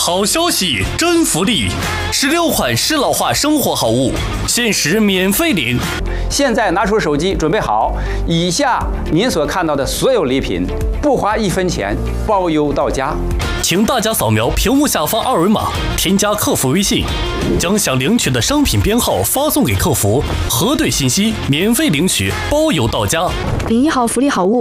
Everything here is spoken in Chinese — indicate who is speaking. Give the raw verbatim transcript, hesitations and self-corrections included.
Speaker 1: 好消息，真福利！十六款适老化生活好物，限时免费领。
Speaker 2: 现在拿出手机，准备好，以下您所看到的所有礼品，不花一分钱，包邮到家。
Speaker 1: 请大家扫描屏幕下方二维码，添加客服微信，将想领取的商品编号发送给客服，核对信息，免费领取，包邮到家。
Speaker 3: 领一好福利好物。